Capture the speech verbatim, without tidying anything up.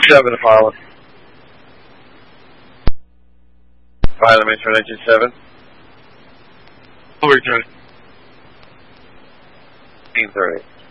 seven, Apollo. Pilot, maintain nineteen seven. Full return. eighteen thirty.